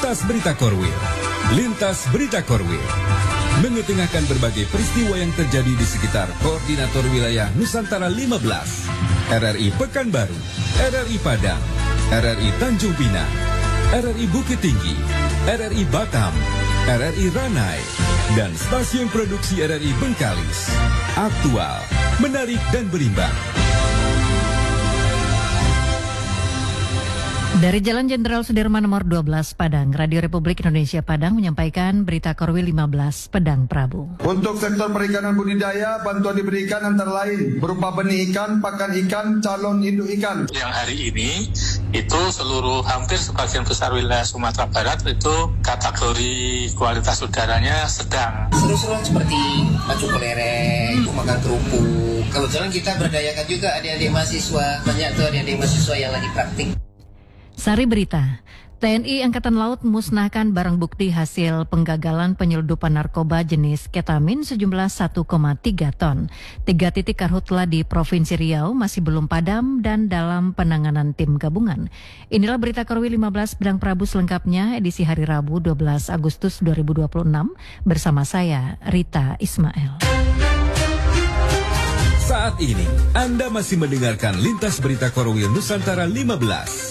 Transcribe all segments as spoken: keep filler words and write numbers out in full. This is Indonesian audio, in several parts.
Lintas Berita Korwil. Lintas Berita Korwil mengetengahkan berbagai peristiwa yang terjadi di sekitar Koordinator Wilayah Nusantara lima belas, R R I Pekanbaru, R R I Padang, R R I Tanjung Pinang, R R I Bukit Tinggi, R R I Batam, R R I Ranai, dan stasiun produksi R R I Bengkalis. Aktual, menarik dan berimbang. Dari Jalan Jenderal Sudirman nomor dua belas Padang, Radio Republik Indonesia Padang menyampaikan berita Korwil lima belas Padang Prabu. Untuk sektor perikanan budidaya, bantuan diberikan antara lain berupa benih ikan, pakan ikan, calon induk ikan. Yang hari ini itu seluruh hampir sebagian besar wilayah Sumatera Barat itu kategori kualitas udaranya sedang. Seru-seruan seperti macu kelereng, hmm. makan kerupuk. Kebetulan kita berdayakan juga adik-adik mahasiswa, banyak tuh adik-adik mahasiswa yang lagi praktik. Sari berita, T N I Angkatan Laut musnahkan barang bukti hasil penggagalan penyelundupan narkoba jenis ketamin sejumlah satu koma tiga ton. Tiga titik karhutla di Provinsi Riau masih belum padam dan dalam penanganan tim gabungan. Inilah berita Korwil lima belas Padang Prabu selengkapnya edisi hari Rabu dua belas Agustus dua ribu dua puluh enam bersama saya Rita Ismail. Saat ini Anda masih mendengarkan Lintas Berita Korwil Nusantara lima belas.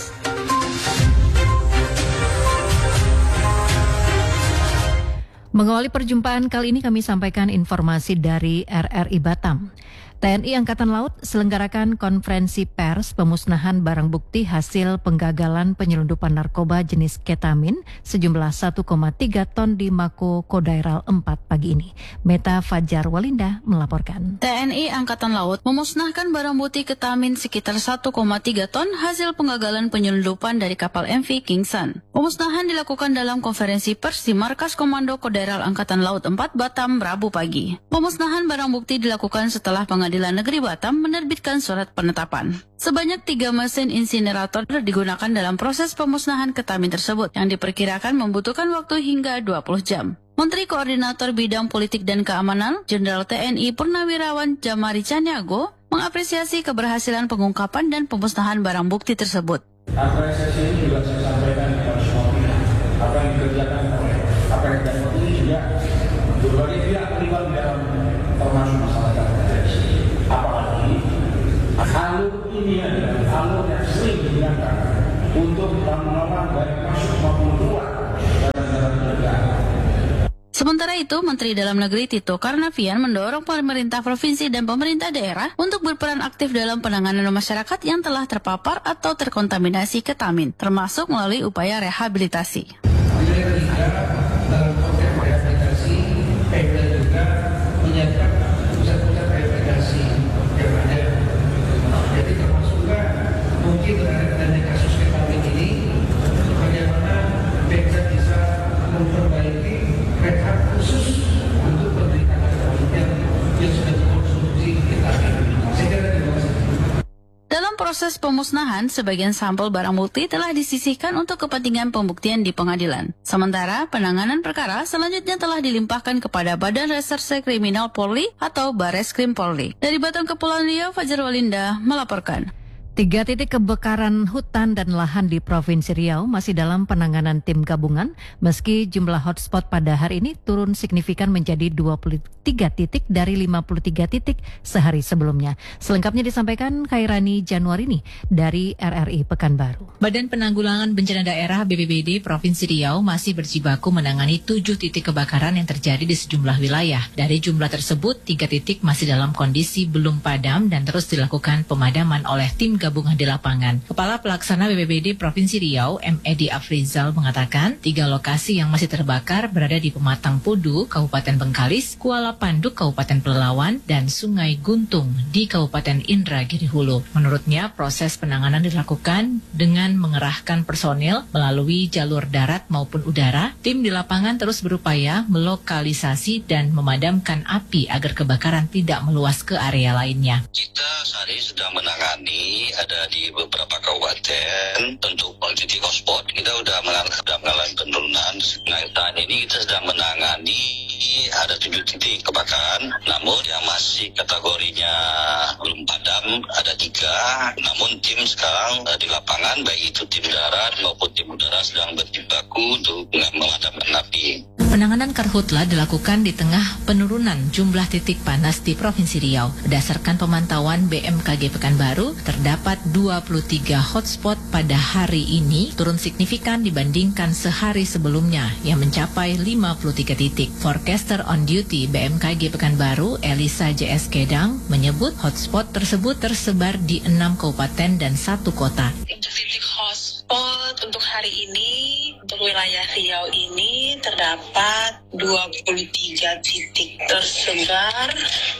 Mengawali perjumpaan kali ini kami sampaikan informasi dari R R I Batam. T N I Angkatan Laut selenggarakan konferensi pers pemusnahan barang bukti hasil penggagalan penyelundupan narkoba jenis ketamin sejumlah satu koma tiga ton di Mako Kodairal empat pagi ini. Meta Fajar Walinda melaporkan. T N I Angkatan Laut memusnahkan barang bukti ketamin sekitar satu koma tiga ton hasil penggagalan penyelundupan dari kapal M V King Sun. Pemusnahan dilakukan dalam konferensi pers di Markas Komando Kodairal Angkatan Laut empat Batam Rabu pagi. Pemusnahan barang bukti dilakukan setelah Pengadilan Negeri Batam menerbitkan surat penetapan. Sebanyak tiga mesin insinerator digunakan dalam proses pemusnahan ketamin tersebut yang diperkirakan membutuhkan waktu hingga dua puluh jam. Menteri Koordinator Bidang Politik dan Keamanan, Jenderal T N I Purnawirawan Jamari Caniago, mengapresiasi keberhasilan pengungkapan dan pemusnahan barang bukti tersebut. Apresiasi ini juga saya sampaikan kepada semua pihak. Apa yang dikerjakan oleh K P N dan ini juga berbagai pihak terlibat dalam termasuk masalah represi. Apalagi alur ini adalah alur yang sering digunakan untuk menolak baik masuk maupun keluar dari negara. Sementara itu, Menteri Dalam Negeri Tito Karnavian mendorong pemerintah provinsi dan pemerintah daerah untuk berperan aktif dalam penanganan masyarakat yang telah terpapar atau terkontaminasi ketamin, termasuk melalui upaya rehabilitasi. Dalam konteks rehabilitasi, Pemda juga menyiapkan pusat-pusat rehabilitasi yang ada. Jadi termasuklah mungkin dari kasus ketamin ini, bagaimana Pemda bisa memperbaiki rehab khusus untuk penderita ketamin yang sudah mengkonsumsi ketamin. Dalam proses pemusnahan, sebagian sampel barang bukti telah disisihkan untuk kepentingan pembuktian di pengadilan. Sementara, penanganan perkara selanjutnya telah dilimpahkan kepada Badan Reserse Kriminal Polri atau Bareskrim Polri. Dari Batam Kepulauan Riau, Fajar Walinda melaporkan. Tiga titik kebakaran hutan dan lahan di Provinsi Riau masih dalam penanganan tim gabungan, meski jumlah hotspot pada hari ini turun signifikan menjadi dua puluh tiga titik dari lima puluh tiga titik sehari sebelumnya. Selengkapnya disampaikan Khairani Januarini dari R R I Pekanbaru. Badan Penanggulangan Bencana Daerah B P B D Provinsi Riau masih berjibaku menangani tujuh titik kebakaran yang terjadi di sejumlah wilayah. Dari jumlah tersebut, tiga titik masih dalam kondisi belum padam dan terus dilakukan pemadaman oleh tim gabungan gabungan di lapangan. Kepala Pelaksana B P B D Provinsi Riau, M Edi Afrizal mengatakan, tiga lokasi yang masih terbakar berada di Pematang Pudu, Kabupaten Bengkalis, Kuala Panduk, Kabupaten Pelalawan, dan Sungai Guntung di Kabupaten Indragiri Hulu. Menurutnya, proses penanganan dilakukan dengan mengerahkan personil melalui jalur darat maupun udara. Tim di lapangan terus berupaya melokalisasi dan memadamkan api agar kebakaran tidak meluas ke area lainnya. Kita saat ini sedang menangani ada di beberapa kabupaten untuk titik hotspot. Kita sudah mengalami, mengalami penurunan. Nah, saat ini kita sedang menangani ada tujuh titik kebakaran, namun yang masih kategorinya belum padam ada tiga. Namun tim sekarang uh, di lapangan, baik itu tim darat maupun tim udara sedang berjibaku untuk memadamkan api. Penanganan karhutla dilakukan di tengah penurunan jumlah titik panas di Provinsi Riau. Berdasarkan pemantauan B M K G Pekanbaru, terdapat dua puluh tiga hotspot pada hari ini, turun signifikan dibandingkan sehari sebelumnya yang mencapai lima puluh tiga titik. Forecaster on duty B M K G Pekanbaru, Elisa J S Kedang, menyebut hotspot tersebut tersebar di enam kabupaten dan satu kota. Untuk titik hotspot untuk hari ini, untuk wilayah Riau ini terdapat dua puluh tiga titik tersebar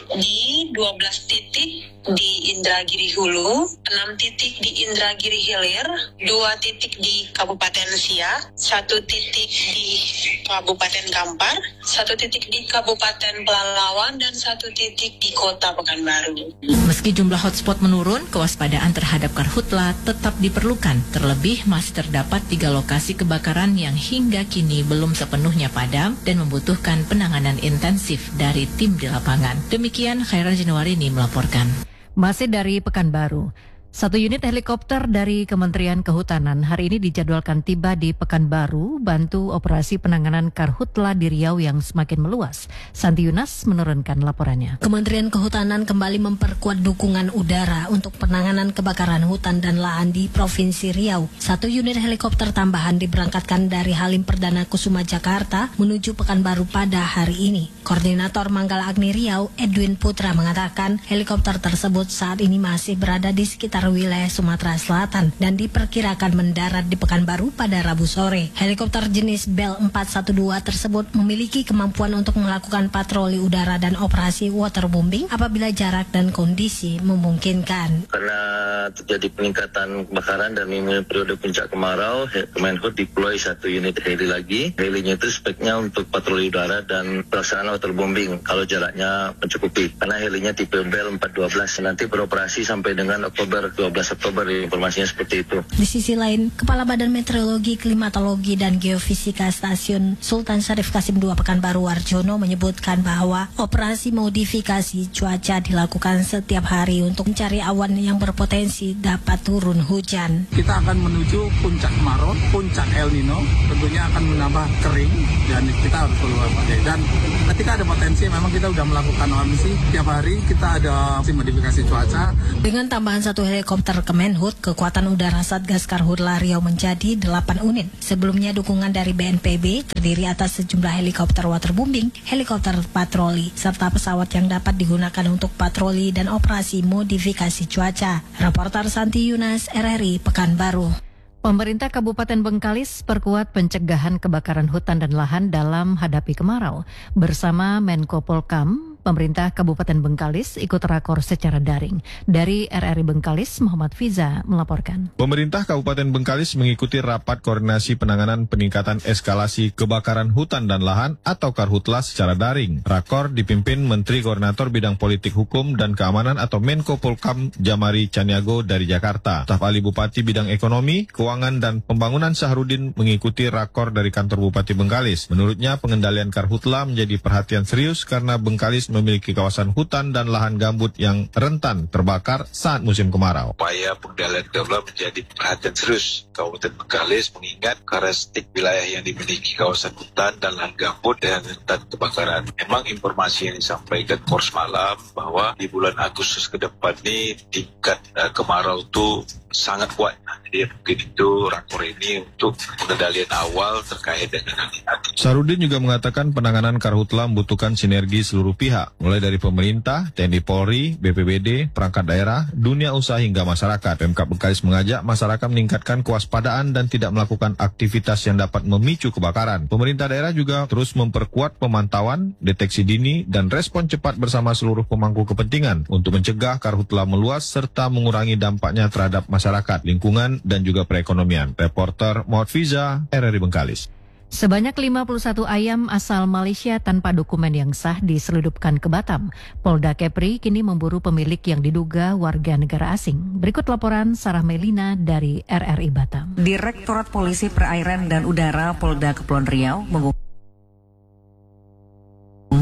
di dua belas titik di Indragiri Hulu, enam titik di Indragiri Hilir, dua titik di Kabupaten Siak, satu titik di Kabupaten Kampar, satu titik di Kabupaten Pelalawan, dan satu titik di Kota Pekanbaru. Meski jumlah hotspot menurun, kewaspadaan terhadap karhutla tetap diperlukan. Terlebih masih terdapat tiga lokasi kebakaran yang hingga kini belum sepenuhnya padam dan membutuhkan penanganan intensif dari tim di lapangan. Demikian Khairan Januarini melaporkan. Masih dari Pekanbaru, satu unit helikopter dari Kementerian Kehutanan hari ini dijadwalkan tiba di Pekanbaru bantu operasi penanganan karhutla di Riau yang semakin meluas. Santi Yunas menurunkan laporannya. Kementerian Kehutanan kembali memperkuat dukungan udara untuk penanganan kebakaran hutan dan lahan di Provinsi Riau. Satu unit helikopter tambahan diberangkatkan dari Halim Perdana Kusuma Jakarta menuju Pekanbaru pada hari ini. Koordinator Manggala Agni Riau, Edwin Putra, mengatakan helikopter tersebut saat ini masih berada di sekitar wilayah Sumatera Selatan dan diperkirakan mendarat di Pekanbaru pada Rabu sore. Helikopter jenis Bell empat satu dua tersebut memiliki kemampuan untuk melakukan patroli udara dan operasi waterbombing apabila jarak dan kondisi memungkinkan. Karena terjadi peningkatan kebakaran dan ini periode puncak kemarau, Kemenhub deploy satu unit heli lagi. Helinya itu speknya untuk patroli udara dan pelaksanaan waterbombing kalau jaraknya mencukupi. Karena helinya tipe Bell empat dua belas nanti beroperasi sampai dengan Oktober dua belas Oktober, informasinya seperti itu. Di sisi lain, Kepala Badan Meteorologi, Klimatologi, dan Geofisika Stasiun Sultan Syarif Kasim dua Pekanbaru Warjono menyebutkan bahwa operasi modifikasi cuaca dilakukan setiap hari untuk mencari awan yang berpotensi dapat turun hujan. Kita akan menuju puncak kemarau, puncak El Nino, tentunya akan menambah kering dan kita harus keluar pakai. Dan ketika ada potensi, memang kita sudah melakukan omisi tiap hari kita ada modifikasi cuaca. Dengan tambahan satu helikopter Kemenhub, kekuatan udara Satgas Karhutla Riau menjadi delapan unit. Sebelumnya dukungan dari B N P B terdiri atas sejumlah helikopter waterbombing, helikopter patroli, serta pesawat yang dapat digunakan untuk patroli dan operasi modifikasi cuaca. Reporter Santi Yunas, R R I, Pekanbaru. Pemerintah Kabupaten Bengkalis perkuat pencegahan kebakaran hutan dan lahan dalam hadapi kemarau. Bersama Menko Polkam, pemerintah Kabupaten Bengkalis ikut rakor secara daring. Dari R R I Bengkalis, Muhammad Fiza melaporkan. Pemerintah Kabupaten Bengkalis mengikuti rapat koordinasi penanganan peningkatan eskalasi kebakaran hutan dan lahan atau Karhutla secara daring. Rakor dipimpin Menteri Koordinator Bidang Politik Hukum dan Keamanan atau Menko Polkam Jamari Caniago dari Jakarta. Staf Ahli Bupati Bidang Ekonomi, Keuangan dan Pembangunan Sahrudin mengikuti rakor dari kantor Bupati Bengkalis. Menurutnya pengendalian Karhutla menjadi perhatian serius karena Bengkalis memiliki kawasan hutan dan lahan gambut yang rentan terbakar saat musim kemarau. Upaya pengendalian Karhutla menjadi perhatian serius Kabupaten Bengkalis mengingat karakteristik wilayah yang dimiliki kawasan hutan dan lahan gambut dan rentan kebakaran. Memang informasi yang disampaikan Kors malam bahwa di bulan Agustus ke depan ini tingkat uh, kemarau itu sangat kuat. Jadi mungkin itu rakor ini untuk pengendalian awal terkait dengan hati-hati. Sahrudin juga mengatakan penanganan Karhutla membutuhkan sinergi seluruh pihak, mulai dari pemerintah, T N I Polri, B P B D, perangkat daerah, dunia usaha hingga masyarakat. Pemkab Bengkalis mengajak masyarakat meningkatkan kewaspadaan dan tidak melakukan aktivitas yang dapat memicu kebakaran. Pemerintah daerah juga terus memperkuat pemantauan, deteksi dini, dan respon cepat bersama seluruh pemangku kepentingan untuk mencegah Karhutla meluas serta mengurangi dampaknya terhadap masyarakat, lingkungan, dan juga perekonomian. Reporter Muhammad Fiza, R R I Bengkalis. Sebanyak lima puluh satu ayam asal Malaysia tanpa dokumen yang sah diseludupkan ke Batam. Polda Kepri kini memburu pemilik yang diduga warga negara asing. Berikut laporan Sarah Melina dari R R I Batam. Direktorat Polisi Perairan dan Udara Polda Kepulauan Riau mengumumkan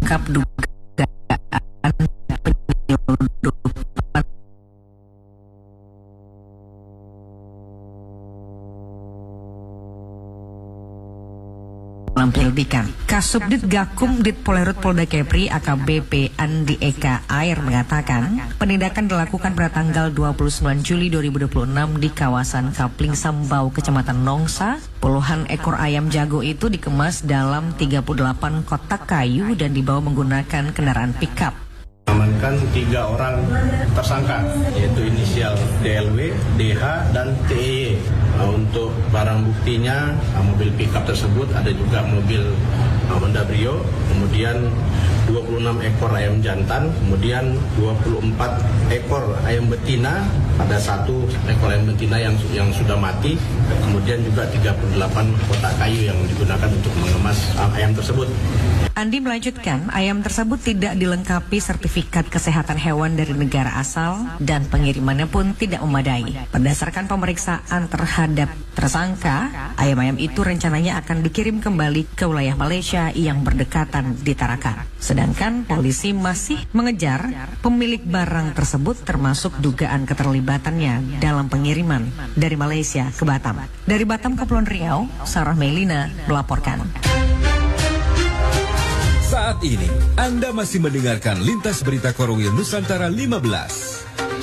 mengungkap dugaan penyelundupan penyelidikan. Kasubdit Gakum Ditpolerut Polda Kepri A K B P Andi Eka Air mengatakan penindakan dilakukan pada tanggal dua puluh sembilan Juli dua ribu dua puluh enam di kawasan Kapling Sambau, Kecamatan Nongsa. Puluhan ekor ayam jago itu dikemas dalam tiga puluh delapan kotak kayu dan dibawa menggunakan kendaraan pickup. Amankan tiga orang tersangka, yaitu inisial D L W, D H, dan T E Y. Untuk barang buktinya, mobil pickup tersebut ada juga mobil Honda Brio, kemudian dua puluh enam ekor ayam jantan, kemudian dua puluh empat ekor ayam betina, ada satu ekor ayam betina yang yang sudah mati, kemudian juga tiga puluh delapan kotak kayu yang digunakan untuk mengemas ayam tersebut. Andi melanjutkan, ayam tersebut tidak dilengkapi sertifikat kesehatan hewan dari negara asal dan pengirimannya pun tidak memadai. Berdasarkan pemeriksaan terhadap tersangka, ayam-ayam itu rencananya akan dikirim kembali ke wilayah Malaysia yang berdekatan di Tarakan. Sedangkan polisi masih mengejar pemilik barang tersebut termasuk dugaan keterlibatannya dalam pengiriman dari Malaysia ke Batam. Dari Batam, Kepulauan Riau, Sarah Melina melaporkan. Saat ini, Anda masih mendengarkan Lintas Berita Korwil Nusantara lima belas.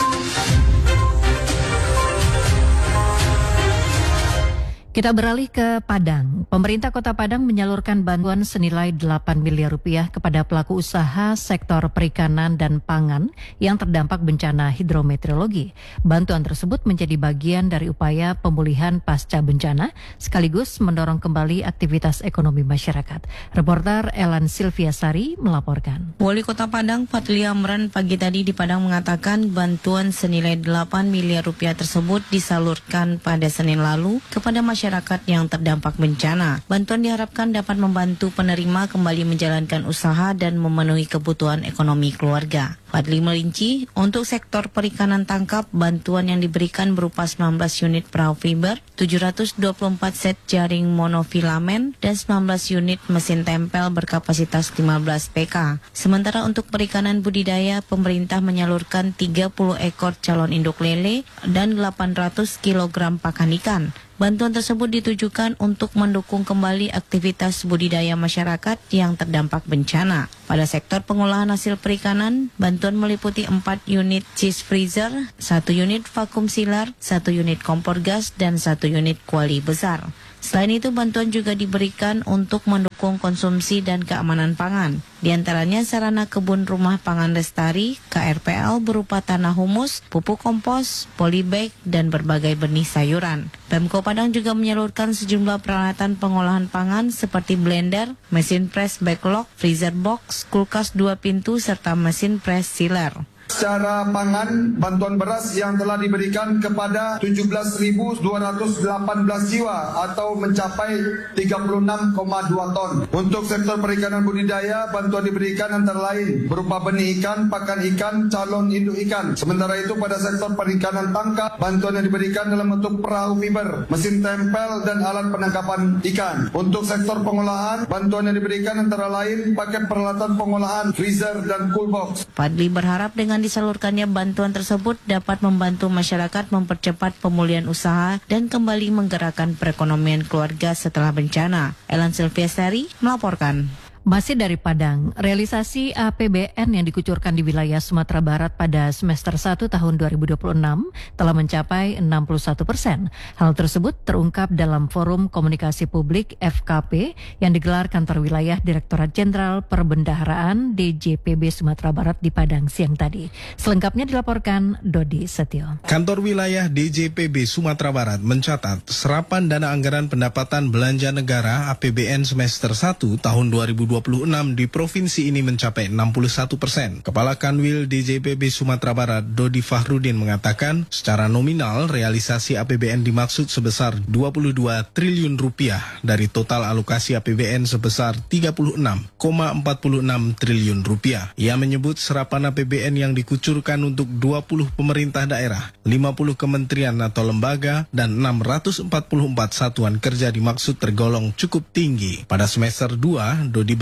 Kita beralih ke Padang. Pemerintah Kota Padang menyalurkan bantuan senilai delapan miliar rupiah kepada pelaku usaha sektor perikanan dan pangan yang terdampak bencana hidrometeorologi. Bantuan tersebut menjadi bagian dari upaya pemulihan pasca bencana sekaligus mendorong kembali aktivitas ekonomi masyarakat. Reporter Elan Silviasari melaporkan. Wali Kota Padang Fadli Amran pagi tadi di Padang mengatakan bantuan senilai delapan miliar rupiah tersebut disalurkan pada Senin lalu kepada masyarakat masyarakat yang terdampak bencana. Bantuan diharapkan dapat membantu penerima kembali menjalankan usaha dan memenuhi kebutuhan ekonomi keluarga. Fadli merinci, untuk sektor perikanan tangkap, bantuan yang diberikan berupa sembilan belas unit perahu fiber, tujuh ratus dua puluh empat set jaring monofilamen, dan sembilan belas unit mesin tempel berkapasitas lima belas P K. Sementara untuk perikanan budidaya, pemerintah menyalurkan tiga puluh ekor calon induk lele dan delapan ratus kilogram pakan ikan. Bantuan tersebut ditujukan untuk mendukung kembali aktivitas budidaya masyarakat yang terdampak bencana. Pada sektor pengolahan hasil perikanan, bantuan meliputi empat unit cheese freezer, satu unit vakum sealer, satu unit kompor gas, dan satu unit kuali besar. Selain itu, bantuan juga diberikan untuk mendukung konsumsi dan keamanan pangan. Di antaranya sarana kebun rumah pangan lestari, K R P L berupa tanah humus, pupuk kompos, polybag, dan berbagai benih sayuran. Pemko Padang juga menyalurkan sejumlah peralatan pengolahan pangan seperti blender, mesin press backlog, freezer box, kulkas dua pintu, serta mesin press sealer. Secara pangan, bantuan beras yang telah diberikan kepada tujuh belas ribu dua ratus delapan belas jiwa atau mencapai tiga puluh enam koma dua ton. Untuk sektor perikanan budidaya, bantuan diberikan antara lain berupa benih ikan, pakan ikan, calon induk ikan. Sementara itu pada sektor perikanan tangkap, bantuan yang diberikan dalam bentuk perahu fiber, mesin tempel, dan alat penangkapan ikan. Untuk sektor pengolahan, bantuan yang diberikan antara lain paket peralatan pengolahan, freezer, dan cool box. Fadli berharap dengan disalurkannya bantuan tersebut dapat membantu masyarakat mempercepat pemulihan usaha dan kembali menggerakkan perekonomian keluarga setelah bencana. Elan Silviasari melaporkan. Masih dari Padang, realisasi A P B N yang dikucurkan di wilayah Sumatera Barat pada semester satu tahun dua ribu dua puluh enam telah mencapai enam puluh satu persen. Hal tersebut terungkap dalam Forum Komunikasi Publik F K P yang digelar Kantor Wilayah Direktorat Jenderal Perbendaharaan D J P B Sumatera Barat di Padang siang tadi. Selengkapnya dilaporkan Dodi Setio. Kantor Wilayah D J P B Sumatera Barat mencatat serapan dana anggaran pendapatan belanja negara A P B N semester satu tahun dua ribu dua puluh enam di provinsi ini mencapai enam puluh satu persen. Kepala Kanwil D J P B Sumatera Barat, Dodi Fahrudin mengatakan, secara nominal realisasi A P B N dimaksud sebesar dua puluh dua triliun rupiah dari total alokasi A P B N sebesar tiga puluh enam koma empat enam triliun rupiah. Ia menyebut serapan A P B N yang dikucurkan untuk dua puluh pemerintah daerah, lima puluh kementerian atau lembaga, dan enam ratus empat puluh empat satuan kerja dimaksud tergolong cukup tinggi. Pada semester dua, Dodi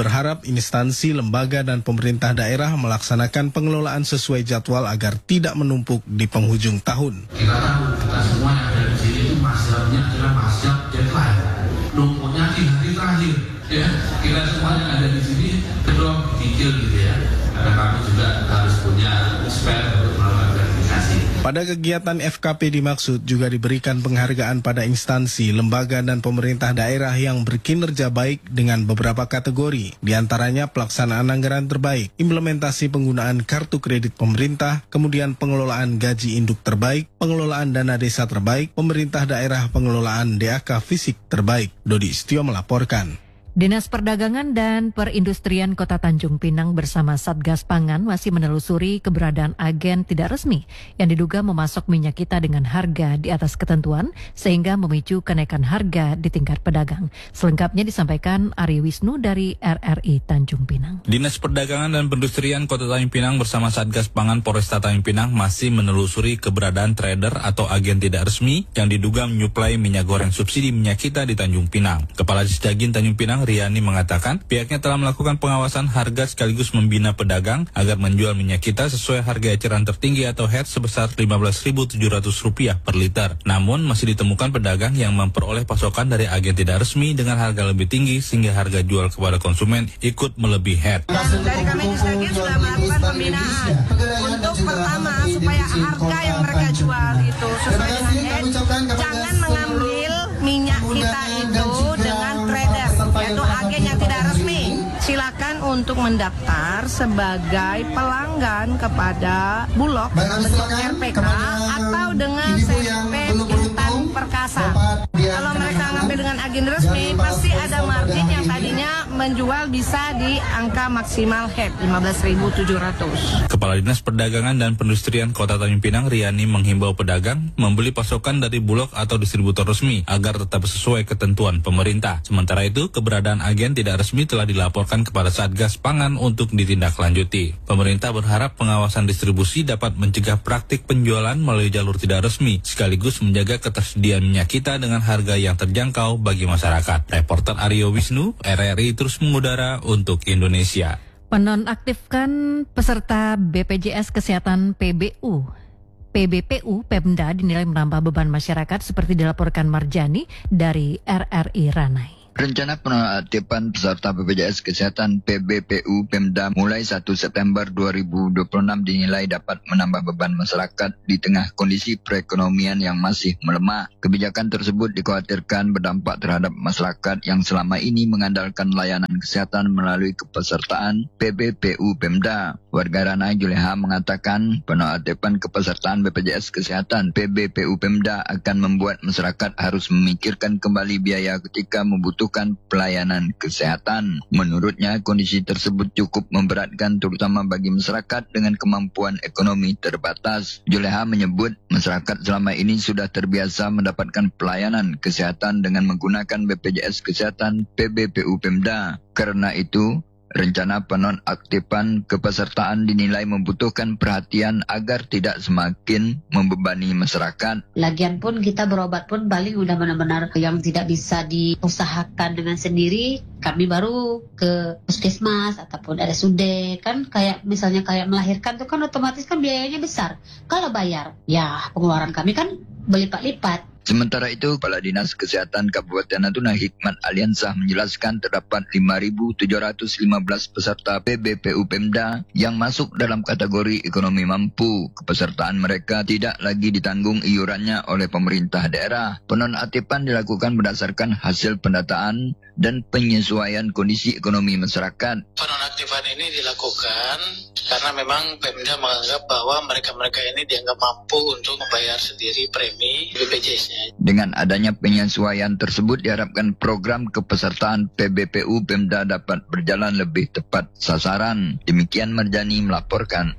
berharap instansi, lembaga, dan pemerintah daerah melaksanakan pengelolaan sesuai jadwal agar tidak menumpuk di penghujung tahun. Kita tahu, kita semua yang ada di sini itu masalahnya adalah masalah deadline. Numpuknya di hari terakhir. Ya, kita semua yang ada di sini belum dicicil gitu ya. Karena kami juga harus punya spare untuk melakukan verifikasi. Pada kegiatan F K P dimaksud juga diberikan penghargaan pada instansi, lembaga, dan pemerintah daerah yang berkinerja baik dengan beberapa kategori, diantaranya pelaksanaan anggaran terbaik, implementasi penggunaan kartu kredit pemerintah, kemudian pengelolaan gaji induk terbaik, pengelolaan dana desa terbaik, pemerintah daerah pengelolaan D A K fisik terbaik. Dodi Istio melaporkan. Dinas Perdagangan dan Perindustrian Kota Tanjung Pinang bersama Satgas Pangan masih menelusuri keberadaan agen tidak resmi yang diduga memasok minyak kita dengan harga di atas ketentuan sehingga memicu kenaikan harga di tingkat pedagang. Selengkapnya disampaikan Ari Wisnu dari R R I Tanjung Pinang. Dinas Perdagangan dan Perindustrian Kota Tanjung Pinang bersama Satgas Pangan Polresta Tanjung Pinang masih menelusuri keberadaan trader atau agen tidak resmi yang diduga menyuplai minyak goreng subsidi minyak kita di Tanjung Pinang. Kepala Disdagin Tanjung Pinang Riani mengatakan pihaknya telah melakukan pengawasan harga sekaligus membina pedagang agar menjual minyak kita sesuai harga eceran tertinggi atau H E R sebesar lima belas ribu tujuh ratus rupiah per liter. Namun masih ditemukan pedagang yang memperoleh pasokan dari agen tidak resmi dengan harga lebih tinggi sehingga harga jual kepada konsumen ikut melebihi H E R. Dari kami Disdagin sudah melakukan pembinaan untuk pertama supaya harga yang mereka jual itu sesuai dengan H E R. Jangan mengambil minyak kita itu dengan trader, yaitu agen yang tidak resmi. Silakan untuk mendaftar sebagai pelanggan kepada Bulog bentuk R P K atau dengan C P Intan Perkasa. Kalau mereka ngambil dengan agen resmi, pasti ada margin yang tadinya menjual bisa di angka maksimal H E R lima belas ribu tujuh ratus. Kepala Dinas Perdagangan dan Perindustrian Kota Tanjung Pinang Riani menghimbau pedagang membeli pasokan dari Bulog atau distributor resmi agar tetap sesuai ketentuan pemerintah. Sementara itu, keberadaan agen tidak resmi telah dilaporkan kepada Satgas Pangan untuk ditindaklanjuti. Pemerintah berharap pengawasan distribusi dapat mencegah praktik penjualan melalui jalur tidak resmi, sekaligus menjaga ketersediaan minyak kita dengan harga yang terjangkau bagi masyarakat. Reporter Aryo Wisnu, R R I terus mengudara untuk Indonesia. Penonaktifkan peserta B P J S Kesehatan P B U. P B P U Pemda dinilai menambah beban masyarakat seperti dilaporkan Marjani dari R R I Ranai. Rencana penonaktifan peserta B P J S Kesehatan P B P U Pemda mulai satu September dua ribu dua puluh enam dinilai dapat menambah beban masyarakat di tengah kondisi perekonomian yang masih melemah. Kebijakan tersebut dikhawatirkan berdampak terhadap masyarakat yang selama ini mengandalkan layanan kesehatan melalui kepesertaan P B P U Pemda. Warga Ranai Juleha mengatakan penonaktifan kepesertaan B P J S Kesehatan P B P U Pemda akan membuat masyarakat harus memikirkan kembali biaya ketika membutuhkan pelayanan kesehatan. Menurutnya, kondisi tersebut cukup memberatkan terutama bagi masyarakat dengan kemampuan ekonomi terbatas. Juleha menyebut masyarakat selama ini sudah terbiasa mendapatkan pelayanan kesehatan dengan menggunakan B P J S Kesehatan P B P U Pemda. Karena itu, rencana penonaktifan kepesertaan dinilai membutuhkan perhatian agar tidak semakin membebani masyarakat. Lagian pun kita berobat pun paling udah benar-benar yang tidak bisa diusahakan dengan sendiri. Kami baru ke puskesmas ataupun R S U D kan, kayak misalnya kayak melahirkan tuh kan otomatis kan biayanya besar. Kalau bayar, ya pengeluaran kami kan berlipat-lipat. Sementara itu, Kepala Dinas Kesehatan Kabupaten Natuna Hikmat Aliansah menjelaskan terdapat lima ribu tujuh ratus lima belas peserta P B P U Pemda yang masuk dalam kategori ekonomi mampu. Kepesertaan mereka tidak lagi ditanggung iurannya oleh pemerintah daerah. Penonaktifan dilakukan berdasarkan hasil pendataan dan penyesuaian kondisi ekonomi masyarakat. Penonaktifan ini dilakukan karena memang Pemda menganggap bahwa mereka-mereka ini dianggap mampu untuk membayar sendiri premi B P J S. Dengan adanya penyesuaian tersebut diharapkan program kepesertaan P B P U Pemda dapat berjalan lebih tepat sasaran. Demikian Marjani melaporkan.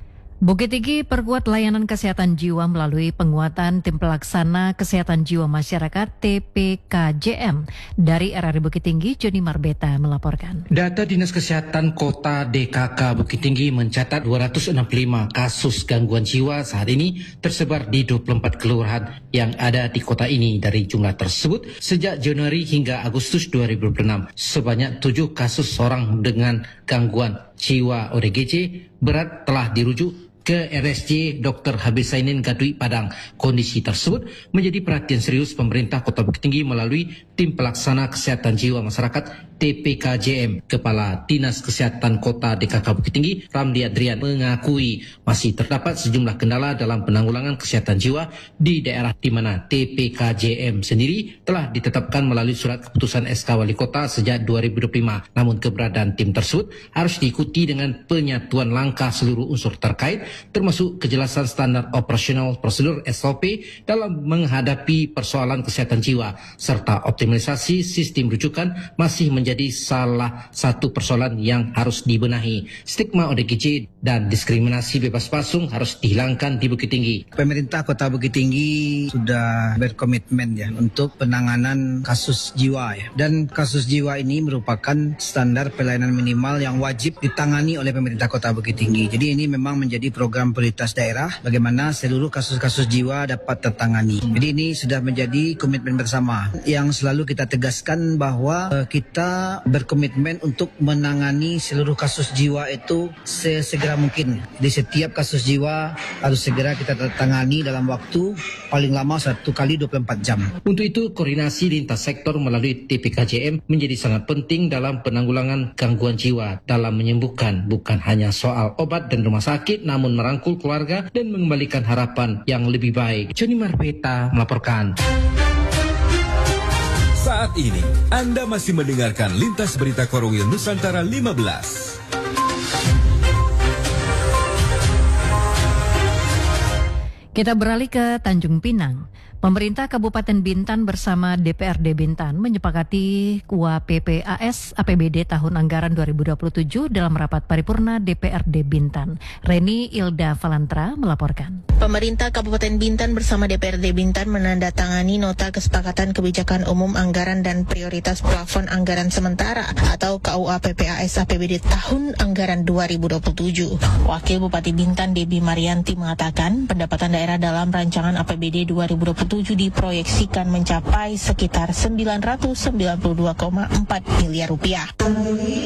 Bukit Tinggi perkuat layanan kesehatan jiwa melalui penguatan tim pelaksana kesehatan jiwa masyarakat T P K J M. Dari R R I Bukit Tinggi, Joni Marbeta melaporkan. Data Dinas Kesehatan Kota D K K Bukit Tinggi mencatat dua ratus enam puluh lima kasus gangguan jiwa saat ini tersebar di dua puluh empat kelurahan yang ada di kota ini. Dari jumlah tersebut, sejak Januari hingga Agustus dua ribu dua puluh enam, sebanyak tujuh kasus orang dengan gangguan jiwa O D G J berat telah dirujuk ke R S J Dokter Habib Sainin Gadui Padang. Kondisi tersebut menjadi perhatian serius pemerintah Kota Bukit Tinggi melalui tim pelaksana kesehatan jiwa masyarakat T P K J M. Kepala Dinas Kesehatan Kota D K K Bukit Tinggi, Ramli Adrian, mengakui masih terdapat sejumlah kendala dalam penanggulangan kesehatan jiwa di daerah di mana T P K J M sendiri telah ditetapkan melalui surat keputusan S K Wali Kota sejak dua ribu dua puluh lima. Namun keberadaan tim tersebut harus diikuti dengan penyatuan langkah seluruh unsur terkait, termasuk kejelasan standar operasional prosedur S O P dalam menghadapi persoalan kesehatan jiwa, serta optimalisasi sistem rujukan masih menjadi salah satu persoalan yang harus dibenahi. Stigma O D G J dan diskriminasi bebas pasung harus dihilangkan di Bukit Tinggi. Pemerintah Kota Bukit Tinggi sudah berkomitmen ya untuk penanganan kasus jiwa ya. Dan kasus jiwa ini merupakan standar pelayanan minimal yang wajib ditangani oleh pemerintah Kota Bukit Tinggi. Jadi ini memang menjadi program prioritas daerah bagaimana seluruh kasus-kasus jiwa dapat tertangani. Jadi ini sudah menjadi komitmen bersama yang selalu kita tegaskan bahwa uh, kita berkomitmen untuk menangani seluruh kasus jiwa itu sesegera mungkin. Di setiap kasus jiwa harus segera kita tangani dalam waktu paling lama satu kali dua puluh empat jam. Untuk itu, koordinasi lintas sektor melalui T P K J M menjadi sangat penting dalam penanggulangan gangguan jiwa, dalam menyembuhkan bukan hanya soal obat dan rumah sakit, namun merangkul keluarga dan mengembalikan harapan yang lebih baik. Joni Marbeta melaporkan. Saat ini, Anda masih mendengarkan Lintas Berita Korwil Nusantara lima belas. Kita beralih ke Tanjung Pinang. Pemerintah Kabupaten Bintan bersama D P R D Bintan menyepakati U A P P A S A P B D tahun anggaran dua ribu dua puluh tujuh dalam rapat paripurna D P R D Bintan. Reni Ilda Valantra melaporkan. Pemerintah Kabupaten Bintan bersama D P R D Bintan menandatangani nota kesepakatan kebijakan umum anggaran dan prioritas plafon anggaran sementara atau K U A P P A S A P B D tahun anggaran dua ribu dua puluh tujuh. Wakil Bupati Bintan Debbie Marianti mengatakan pendapatan daerah dalam rancangan A P B D dua ribu dua puluh tujuh diproyeksikan mencapai sekitar sembilan ratus sembilan puluh dua koma empat miliar rupiah.